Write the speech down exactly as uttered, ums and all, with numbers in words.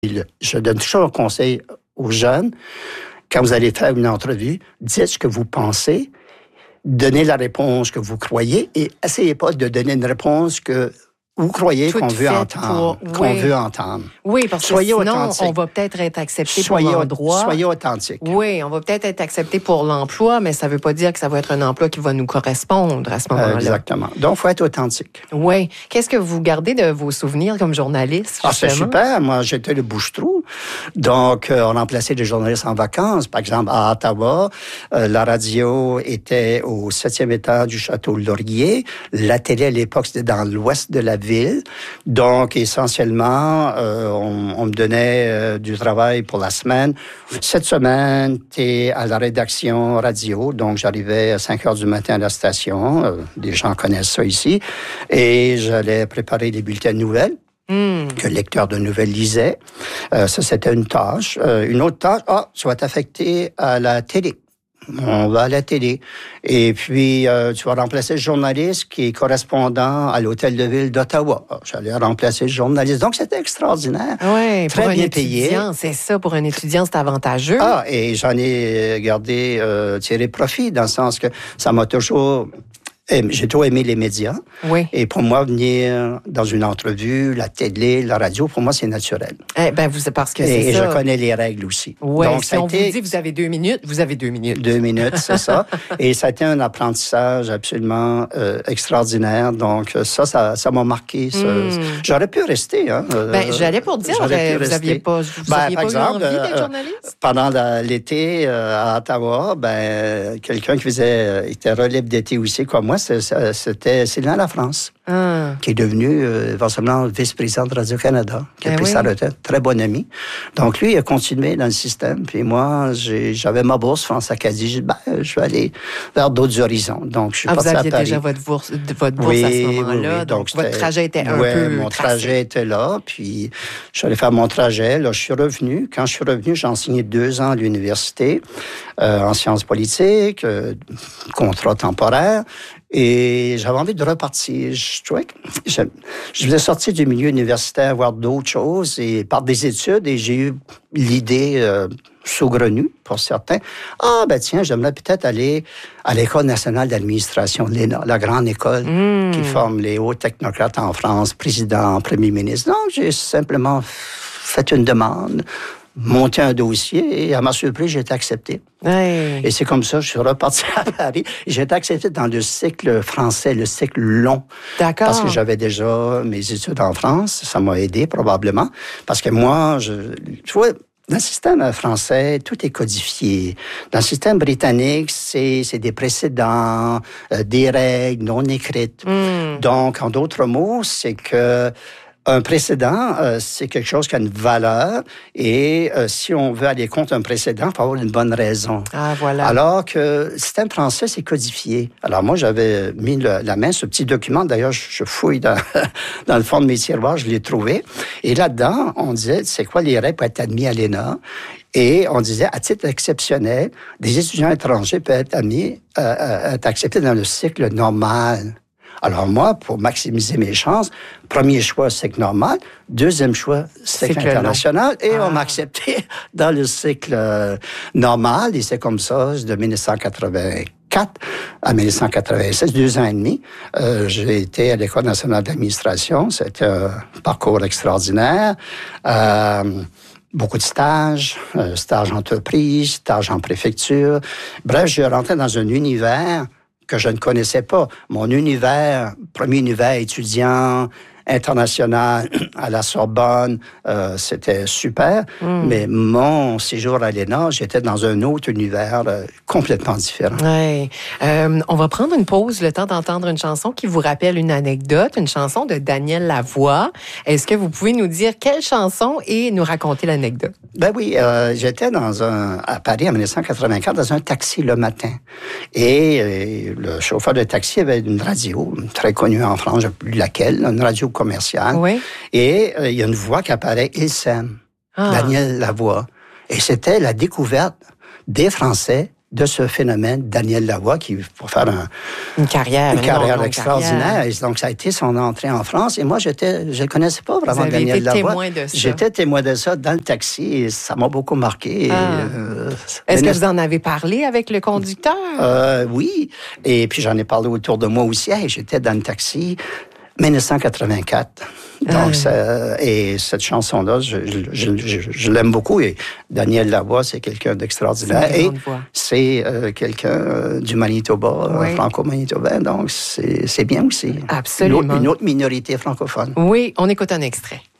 Je donne toujours un conseil aux jeunes. Quand vous allez faire une entrevue, dites ce que vous pensez, donnez la réponse que vous croyez et essayez pas de donner une réponse que vous croyez qu'on veut entendre. Pour... Qu'on oui. veut entendre. Oui, parce soyez que sinon, authentique. on va peut-être être accepté soyez pour l'endroit. Soyez authentique. Oui, on va peut-être être accepté pour l'emploi, mais ça ne veut pas dire que ça va être un emploi qui va nous correspondre à ce moment-là. Exactement. Donc, il faut être authentique. Oui. Qu'est-ce que vous gardez de vos souvenirs comme journaliste, Ah, c'est super. Moi, j'étais le bouche-trou. Donc, euh, on remplaçait des journalistes en vacances. Par exemple, à Ottawa, euh, la radio était au septième étage du Château Laurier. La télé, à l'époque, c'était dans l'ouest de la ville. Donc, essentiellement, euh, on, on me donnait euh, du travail pour la semaine. Cette semaine, tu es à la rédaction radio. Donc, j'arrivais à cinq heures du matin à la station. Euh, des gens connaissent ça ici. Et j'allais préparer les bulletins de nouvelles. Mm. Que le lecteur de nouvelles lisait. Euh, ça, c'était une tâche. Euh, une autre tâche, ah, tu vas t'affecter à la télé. On va à la télé. Et puis, euh, tu vas remplacer le journaliste qui est correspondant à l'hôtel de ville d'Ottawa. Alors, j'allais remplacer le journaliste. Donc, c'était extraordinaire. Oui, très pour bien un payé. Étudiant, c'est ça, pour un étudiant, c'est avantageux. Ah, et j'en ai gardé, euh, tiré profit, dans le sens que ça m'a toujours... J'ai toujours aimé les médias. Oui. Et pour moi, venir dans une entrevue, la télé, la radio, pour moi, c'est naturel. Eh ben, vous, parce que c'est et, ça. Et je connais les règles aussi. Oui, donc, si ça a on été... vous dit vous avez deux minutes, vous avez deux minutes. Deux minutes, c'est ça. Et ça a été un apprentissage absolument euh, extraordinaire. Donc, ça, ça, ça m'a marqué. Ça. Mm. J'aurais pu rester. Hein. Ben, j'allais pour dire, euh, vous n'aviez pas, vous ben, aviez par pas exemple, eu envie euh, d'être journaliste? Pendant la, l'été euh, à Ottawa, ben, quelqu'un qui faisait, était relève d'été aussi, comme moi, c'était Sylvain Lafrance, ah. qui est devenu euh, éventuellement vice-président de Radio-Canada, qui a eh pris oui. sa retraite, très bon ami. Donc, lui, il a continué dans le système. Puis moi, j'ai, j'avais ma bourse France-Acadie. J'ai dit, ben, je vais aller vers d'autres horizons. Donc, je suis ah, parti à Paris. Vous aviez déjà votre bourse, votre bourse oui, à ce moment-là. Oui, oui. Donc, donc votre trajet était un ouais, peu mon tracé. trajet était là. Puis, je suis allé faire mon trajet. Là, je suis revenu. Quand je suis revenu, j'ai enseigné deux ans à l'université euh, en sciences politiques, euh, contrat temporaire. Et j'avais envie de repartir. Je trouvais que je, je voulais sortir du milieu universitaire, voir d'autres choses, et par des études, et j'ai eu l'idée euh, saugrenue, pour certains. Ah, ben tiens, j'aimerais peut-être aller à l'École nationale d'administration, l'E N A, la grande école mmh. qui forme les hauts technocrates en France, président, premier ministre. Donc, j'ai simplement fait une demande, monté un dossier, et à ma surprise, j'ai été accepté. Hey. Et c'est comme ça, je suis reparti à Paris. J'ai été accepté dans le cycle français, le cycle long. D'accord. Parce que j'avais déjà mes études en France. Ça m'a aidé, probablement. Parce que moi, je, tu vois, dans le système français, tout est codifié. Dans le système britannique, c'est, c'est des précédents, euh, des règles non écrites. Mm. Donc, en d'autres mots, c'est que un précédent, euh, c'est quelque chose qui a une valeur et euh, si on veut aller contre un précédent, il faut avoir une bonne raison. Ah, voilà. Alors que le système français, c'est codifié. Alors moi, j'avais mis le, la main sur ce petit document. D'ailleurs, je, je fouille dans, dans le fond de mes tiroirs, je l'ai trouvé. Et là-dedans, on disait, c'est quoi les règles pour être admis à l'E N A? Et on disait, à titre exceptionnel, des étudiants étrangers peuvent être admis, euh, être acceptés dans le cycle normal. Alors moi, pour maximiser mes chances, premier choix, cycle normal. Deuxième choix, cycle, cycle international. Long. Et ah. on m'a accepté dans le cycle euh, normal. Et c'est comme ça, de dix-neuf cent quatre-vingt-quatre à dix-neuf cent quatre-vingt-six, deux ans et demi, euh, j'ai été à l'École nationale d'administration. C'était un parcours extraordinaire. Euh, Beaucoup de stages, euh, stages en entreprise, stages en préfecture. Bref, je rentrais dans un univers que je ne connaissais pas. Mon univers, premier univers étudiant, international, à la Sorbonne, euh, c'était super. Mm. Mais mon séjour à l'E N A, j'étais dans un autre univers euh, complètement différent. Ouais. Euh, on va prendre une pause, le temps d'entendre une chanson qui vous rappelle une anecdote, une chanson de Daniel Lavoie. Est-ce que vous pouvez nous dire quelle chanson et nous raconter l'anecdote? Ben oui, euh, j'étais dans un, à Paris en dix-neuf cent quatre-vingt-quatre dans un taxi le matin. Et, et le chauffeur de taxi avait une radio très connue en France, je ne sais plus laquelle, une radio commerciale. Oui. Et euh, il y a une voix qui apparaît, il s'aime, ah. Daniel Lavoie. Et c'était la découverte des Français de ce phénomène, Daniel Lavoie, qui va faire un, une carrière, une une carrière longue extraordinaire. carrière. Et donc, ça a été son entrée en France. Et moi, j'étais, je ne connaissais pas vraiment Vous avez Daniel été Lavoie. témoin de ça. J'étais témoin de ça dans le taxi et ça m'a beaucoup marqué. Ah. Et, euh, Est-ce que vous en avez parlé avec le conducteur? Euh, oui. Et puis, j'en ai parlé autour de moi aussi. Hey, j'étais dans le taxi. dix-neuf cent quatre-vingt-quatre. Donc, Ah. ça, et cette chanson-là, je, je, je, je l'aime beaucoup. Et Daniel Lavoie, c'est quelqu'un d'extraordinaire. C'est une Et grande voix. c'est euh, quelqu'un euh, du Manitoba, Oui. euh, franco-manitobain. Donc, c'est, c'est bien aussi. Absolument. Une autre, une autre minorité francophone. Oui, on écoute un extrait.